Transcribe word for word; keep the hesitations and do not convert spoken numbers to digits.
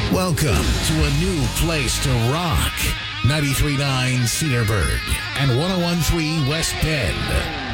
Welcome to a new place to rock. ninety-three point nine Cedarburg and one oh one point three West Bend.